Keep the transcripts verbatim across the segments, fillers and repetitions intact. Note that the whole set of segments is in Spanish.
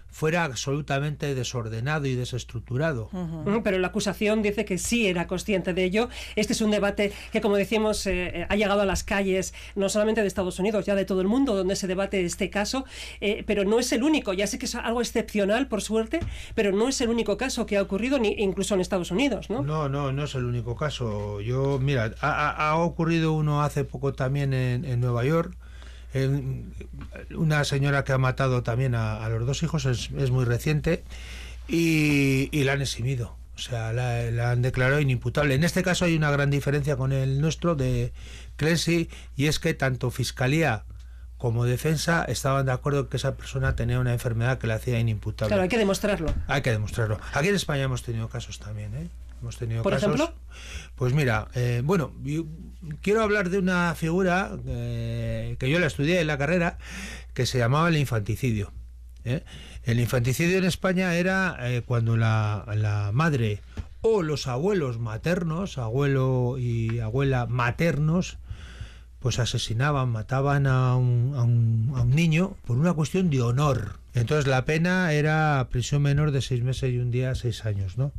fuera absolutamente desordenado y desestructurado. Uh-huh. Pero la acusación dice que sí era consciente de ello. Este es un debate que, como decíamos, eh, ha llegado a las calles, no solamente de Estados Unidos, ya de todo el mundo, donde se debate este caso, eh, pero no es el único. Ya sé que es algo excepcional, por suerte, pero no es el único caso que ha ocurrido, ni incluso en Estados Unidos, ¿no? No, no, no es el único caso. Yo, mira, ha, ha ocurrido uno hace poco también en, en Nueva York. En, una señora que ha matado también a, a los dos hijos, es, es muy reciente, y, y la han eximido. O sea, la, la han declarado inimputable. En este caso hay una gran diferencia con el nuestro de Clancy, y es que tanto Fiscalía como defensa estaban de acuerdo que esa persona tenía una enfermedad que la hacía inimputable. Claro, hay que demostrarlo. Hay que demostrarlo. Aquí en España hemos tenido casos también, ¿eh? Hemos tenido ¿Por casos. ejemplo? Pues mira, eh, bueno, yo quiero hablar de una figura eh, que yo la estudié en la carrera, que se llamaba el infanticidio. ¿eh? El infanticidio en España era eh, cuando la, la madre o los abuelos maternos, abuelo y abuela maternos, pues asesinaban, mataban a un, a, un, a un niño por una cuestión de honor. Entonces la pena era prisión menor de seis meses y un día, seis años, ¿no?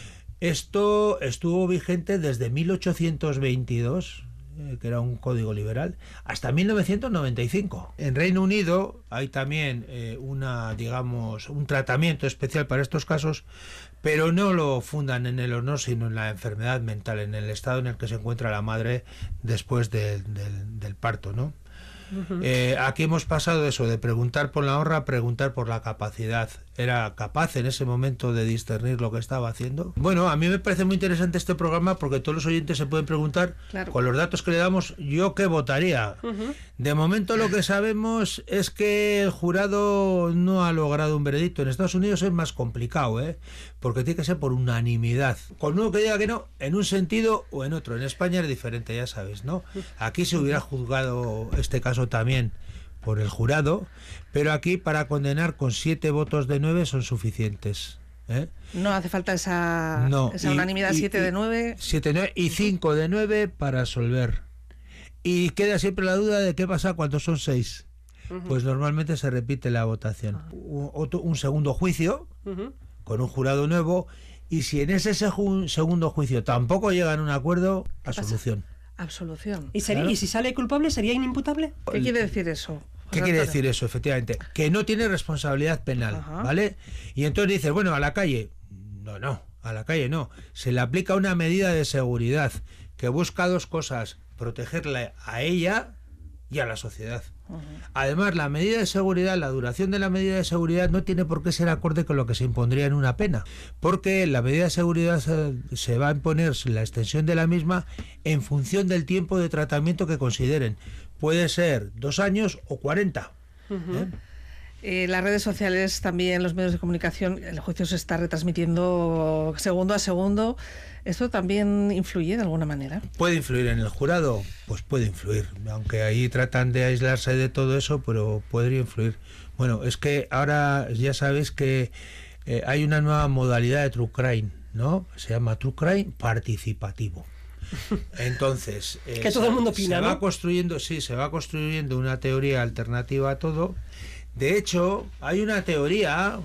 Esto estuvo vigente desde mil ochocientos veintidós, eh, que era un código liberal, hasta mil novecientos noventa y cinco. En Reino Unido hay también eh, una, digamos, un tratamiento especial para estos casos, pero no lo fundan en el honor, sino en la enfermedad mental, en el estado en el que se encuentra la madre después de, del, del parto, ¿no? Uh-huh. Eh, aquí hemos pasado eso de preguntar por la honra a preguntar por la capacidad. Era capaz en ese momento de discernir lo que estaba haciendo. Bueno, a mí me parece muy interesante este programa porque todos los oyentes se pueden preguntar, claro, con los datos que le damos, yo qué votaría. Uh-huh. De momento lo que sabemos es que el jurado no ha logrado un veredicto. En Estados Unidos es más complicado, ¿eh? Porque tiene que ser por unanimidad. Con uno que diga que no, en un sentido o en otro. En España es diferente, ya sabes, ¿no? Aquí se hubiera juzgado este caso también por el jurado, pero aquí para condenar con siete votos de nueve son suficientes. ¿eh? No hace falta esa, no, esa y, unanimidad, siete de nueve. siete de nueve y cinco de nueve para absolver. Y queda siempre la duda de qué pasa cuando son seis. Uh-huh. Pues normalmente se repite la votación. Uh-huh. Un, otro, un segundo juicio, uh-huh, con un jurado nuevo, y si en ese seg- segundo juicio tampoco llegan a un acuerdo, absolución. Absolución. ¿Y, sería, claro. ¿Y si sale culpable, sería inimputable? ¿Qué quiere decir eso? ¿Qué quiere decir eso, efectivamente? Que no tiene responsabilidad penal, ajá, ¿vale? Y entonces dices, bueno, a la calle. No, no, a la calle no. Se le aplica una medida de seguridad que busca dos cosas: protegerla a ella y a la sociedad. Uh-huh. Además, la medida de seguridad, la duración de la medida de seguridad no tiene por qué ser acorde con lo que se impondría en una pena, porque la medida de seguridad se, se va a imponer la extensión de la misma en función del tiempo de tratamiento que consideren. Puede ser dos años o cuarenta. Uh-huh. ¿eh? Eh, las redes sociales, también los medios de comunicación, el juicio se está retransmitiendo segundo a segundo. ¿Esto también influye de alguna manera? ¿Puede influir en el jurado? Pues puede influir, aunque ahí tratan de aislarse de todo eso, pero podría influir. Bueno, es que ahora ya sabéis que eh, hay una nueva modalidad de True Crime, ¿no? Se llama True Crime participativo. Entonces, eh, que todo el mundo opina, se ¿no? va construyendo, sí, se va construyendo una teoría alternativa a todo. De hecho, hay una teoría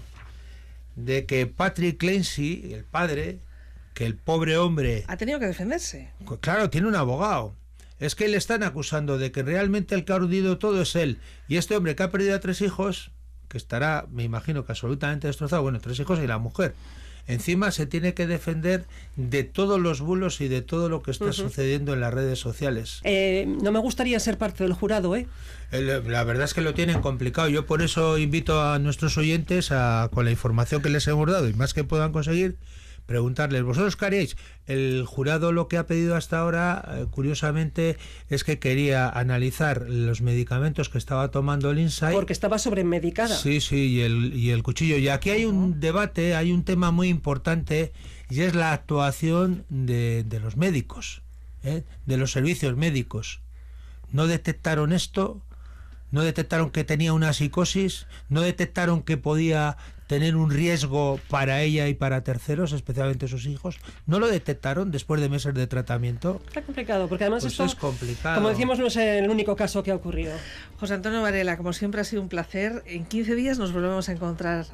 de que Patrick Clancy, el padre, que el pobre hombre... Ha tenido que defenderse. Claro, tiene un abogado. Es que le están acusando de que realmente el que ha urdido todo es él. Y este hombre que ha perdido a tres hijos, que estará, me imagino, que absolutamente destrozado, bueno, tres hijos y la mujer. Encima se tiene que defender de todos los bulos y de todo lo que está uh-huh. sucediendo en las redes sociales. Eh, no me gustaría ser parte del jurado, ¿eh? El, la verdad es que lo tienen complicado. Yo por eso invito a nuestros oyentes, a, con la información que les hemos dado y más que puedan conseguir, preguntarles, ¿vosotros qué haríais? El jurado lo que ha pedido hasta ahora, eh, curiosamente, es que quería analizar los medicamentos que estaba tomando Lindsay. Porque estaba sobremedicada. Sí, sí, y el, y el cuchillo. Y aquí hay un debate, hay un tema muy importante, y es la actuación de, de los médicos, ¿eh? de los servicios médicos. No detectaron esto, no detectaron que tenía una psicosis, no detectaron que podía tener un riesgo para ella y para terceros, especialmente sus hijos. No lo detectaron después de meses de tratamiento. Está complicado, porque además pues esto, es complicado. Como decimos, no es el único caso que ha ocurrido. José Antonio Varela, como siempre ha sido un placer. En quince días nos volvemos a encontrar